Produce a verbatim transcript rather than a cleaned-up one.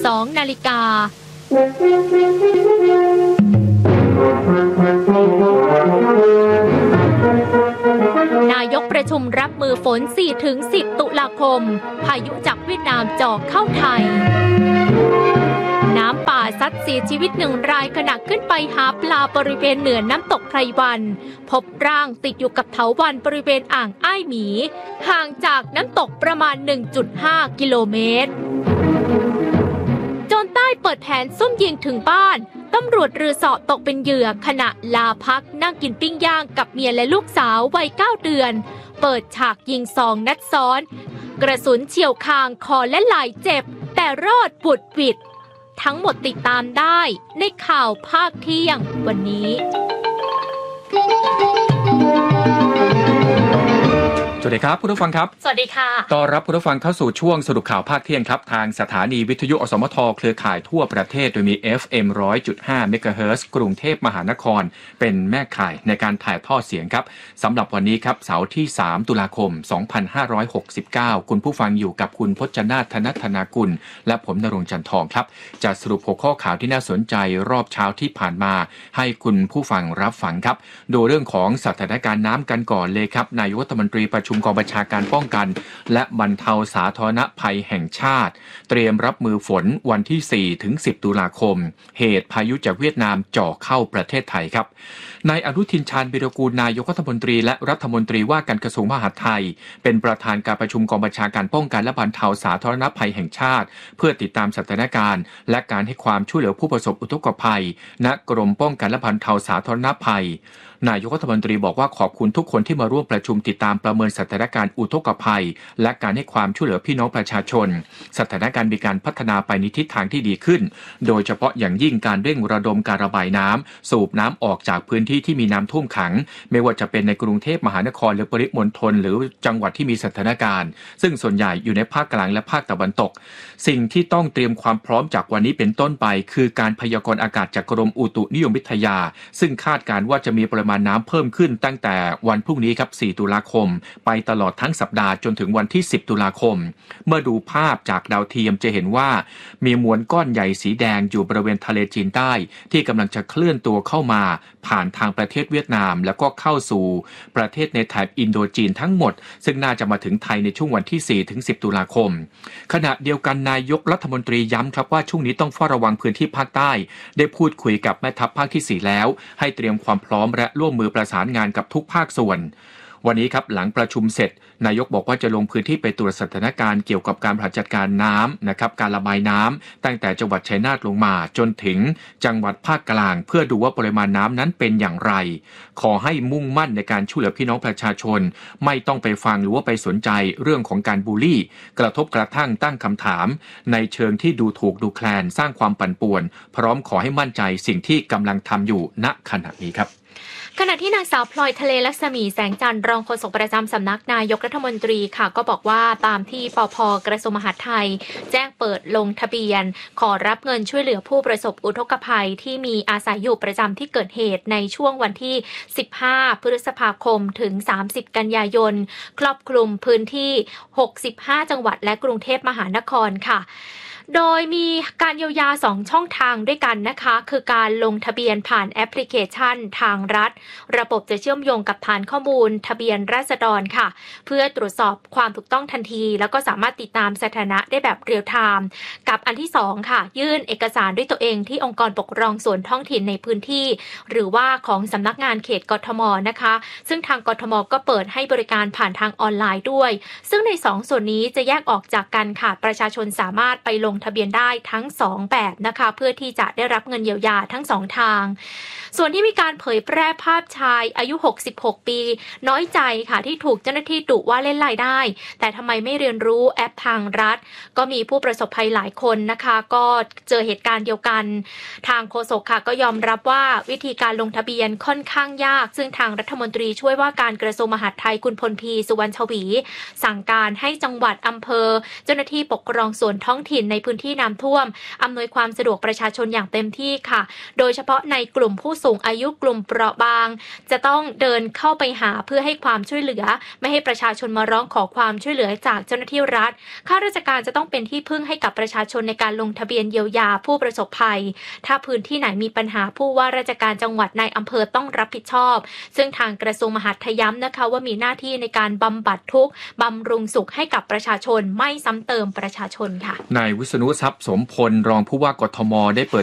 สองนาฬิกานายกประชุมรับมือฝน สี่ถึงสิบ ตุลาคมพายุจากเวียดนามจ่อเข้าไทยน้ำป่าซัดเสียชีวิตหนึ่งรายขณะขึ้นไปหาปลาบริเวณเหนือน้ำตกไพรวันพบร่างติดอยู่กับเถาวัลย์บริเวณอ่างอ้ายหมีห่างจากน้ำตกประมาณ หนึ่งจุดห้า กิโลเมตรโจรใต้เปิดแผนซุ่มยิงถึงบ้านตำรวจรือสอตกเป็นเหยื่อขณะลาพักนั่งกินปิ้งย่างกับเมียและลูกสาววัยเก้าเดือนเปิดฉากยิงสองนัดซ้อนกระสุนเฉี่ยวคางคอและไหล่เจ็บแต่รอดบุดหวิดทั้งหมดติดตามได้ในข่าวภาคเที่ยงวันนี้สวัสดีครับคุณผู้ฟังครับสวัสดีค่ะต้อนรับคุณผู้ฟังเข้าสู่ช่วงสรุปข่าวภาคเที่ยงครับทางสถานีวิทยุอสมทเครือข่ายทั่วประเทศโดยมี เอฟ เอ็ม หนึ่งร้อยจุดห้า เมกะเฮิรตซ์กรุงเทพมหานครเป็นแม่ข่ายในการถ่ายทอดเสียงครับสำหรับวันนี้ครับเสาร์ที่สามตุลาคมสองพันห้าร้อยหกสิบเก้าคุณผู้ฟังอยู่กับคุณพจนาถ ธนธนากุลและผมณรงค์จันทองครับจะสรุปหัวข้อข่าวที่น่าสนใจรอบเช้าที่ผ่านมาให้คุณผู้ฟังรับฟังครับดูเรื่องของสถานการณ์น้ำกันก่อนเลยครับนายกรัฐมนตรีประชุมกองบัญชาการป้องกันและบรรเทาสาธารณภัยแห่งชาติเตรียมรับมือฝนวันที่ สี่ถึงสิบ ตุลาคมเหตุพายุจากเวียดนามจ่อเข้าประเทศไทยครับนายอนุทินชาญวิรากูลนายกรัฐมนตรีและรัฐมนตรีว่าการกระทรวงมหาดไทยเป็นประธานการประชุมกองบัญชาการป้องกันและบรรเทาสาธารณภัยแห่งชาติเพื่อติดตามสถานการณ์และการให้ความช่วยเหลือผู้ประสบอุทกภัยณกรมป้องกันและบรรเทาสาธารณภัยนายกรัฐมนตรีบอกว่าขอบคุณทุกคนที่มาร่วมประชุมติดตามประเมินสถานการณ์อุทกภัยและการให้ความช่วยเหลือพี่น้องประชาชนสถานการณ์มีการพัฒนาไปในทิศทางที่ดีขึ้นโดยเฉพาะอย่างยิ่งการเร่งระดมการระบายน้ำสูบน้ำออกจากพื้นที่ที่มีน้ำท่วมขังไม่ว่าจะเป็นในกรุงเทพมหานครหรือปริมณฑลหรือจังหวัดที่มีสถานการณ์ซึ่งส่วนใหญ่อยู่ในภาคกลางและภาคตะวันตกสิ่งที่ต้องเตรียมความพร้อมจากวันนี้เป็นต้นไปคือการพยากรณ์อากาศจากกรมอุตุนิยมวิทยาซึ่งคาดการณ์ว่าจะมีปริมาณน้ำเพิ่มขึ้นตั้งแต่วันพรุ่งนี้ครับสี่ตุลาคมไปตลอดทั้งสัปดาห์จนถึงวันที่สิบตุลาคมเมื่อดูภาพจากดาวเทียมจะเห็นว่ามีมวลก้อนใหญ่สีแดงอยู่บริเวณทะเลจีนใต้ที่กำลังจะเคลื่อนตัวเข้ามาผ่านทางประเทศเวียดนามแล้วก็เข้าสู่ประเทศในแถบอินโดจีนทั้งหมดซึ่งน่าจะมาถึงไทยในช่วงวันที่สี่ถึงสิบตุลาคมขณะเดียวกันนายกรัฐมนตรีย้ำครับว่าช่วงนี้ต้องเฝ้าระวังพื้นที่ภาคใต้ได้พูดคุยกับแม่ทัพภาคที่สี่แล้วให้เตรียมความพร้อมและร่วมมือประสานงานกับทุกภาคส่วนวันนี้ครับหลังประชุมเสร็จนายกบอกว่าจะลงพื้นที่ไปตรวจสถานการณ์เกี่ยวกับการบริหารจัดการน้ำนะครับการระบายน้ำตั้งแต่จังหวัดชัยนาทลงมาจนถึงจังหวัดภาคกลางเพื่อดูว่าปริมาณน้ำนั้นเป็นอย่างไรขอให้มุ่งมั่นในการช่วยเหลือพี่น้องประชาชนไม่ต้องไปฟังหรือว่าไปสนใจเรื่องของการบูลลี่กระทบกระทั่งตั้งคำถามในเชิงที่ดูถูกดูแคลนสร้างความปั่นป่วนพร้อมขอให้มั่นใจสิ่งที่กำลังทำอยู่ณขณะนี้ครับขณะที่นางสาวพลอยทะเลลักษมีแสงจันทร์รองโฆษกประจำสำนักนายกรัฐมนตรีค่ะก็บอกว่าตามที่ปภ.กระทรวงมหาดไทยแจ้งเปิดลงทะเบียนขอรับเงินช่วยเหลือผู้ประสบอุทกภัยที่มีอาศัยอยู่ประจำที่เกิดเหตุในช่วงวันที่สิบห้าพฤษภาคมถึงสามสิบกันยายนครอบคลุมพื้นที่หกสิบห้าจังหวัดและกรุงเทพมหานครค่ะโดยมีการเยียวยาสองช่องทางด้วยกันนะคะคือการลงทะเบียนผ่านแอปพลิเคชันทางรัฐระบบจะเชื่อมโยงกับฐานข้อมูลทะเบียนราษฎรค่ะเพื่อตรวจสอบความถูกต้องทันทีแล้วก็สามารถติดตามสถานะได้แบบเรียลไทม์กับอันที่สองค่ะยื่นเอกสารด้วยตัวเองที่องค์กรปกครองส่วนท้องถิ่นในพื้นที่หรือว่าของสำนักงานเขตกทมนะคะซึ่งทางกทมก็เปิดให้บริการผ่านทางออนไลน์ด้วยซึ่งในสองส่วนนี้จะแยกออกจากกันค่ะประชาชนสามารถไปลงทะเบียนได้ทั้งสองแบบนะคะเพื่อที่จะได้รับเงินเยียวยาทั้งสองทางส่วนที่มีการเผยแพร่ภาพชายอายุหกสิบหกปีน้อยใจค่ะที่ถูกเจ้าหน้าที่ดุว่าเล่นรายได้แต่ทำไมไม่เรียนรู้แอปทางรัฐก็มีผู้ประสบภัยหลายคนนะคะก็เจอเหตุการณ์เดียวกันทางโฆษกค่ะก็ยอมรับว่าวิธีการลงทะเบียนค่อนข้างยากซึ่งทางรัฐมนตรีช่วยว่าการกระทรวงมหาดไทยคุณพลพีสุวรรณชวีสั่งการให้จังหวัดอำเภอเจ้าหน้าที่ปกครองส่วนท้องถิ่นในพื้นที่น้ำท่วมอำนวยความสะดวกประชาชนอย่างเต็มที่ค่ะโดยเฉพาะในกลุ่มผู้สูงอายุกลุ่มเปราะบางจะต้องเดินเข้าไปหาเพื่อให้ความช่วยเหลือไม่ให้ประชาชนมาร้องขอความช่วยเหลือจากเจ้าหน้าที่รัฐข้าราชการจะต้องเป็นที่พึ่งให้กับประชาชนในการลงทะเบียนเยียวยาผู้ประสบภัยถ้าพื้นที่ไหนมีปัญหาผู้ว่าราชการจังหวัดในอำเภอต้องรับผิดชอบซึ่งทางกระทรวงมหาดไทยย้ำนะคะว่ามีหน้าที่ในการบำบัดทุกข์บำรุงสุขให้กับประชาชนไม่ซ้ำเติมประชาชนค่ะนายวิษณุทรัพย์สมพลรองผู้ว่ากทมได้เปิด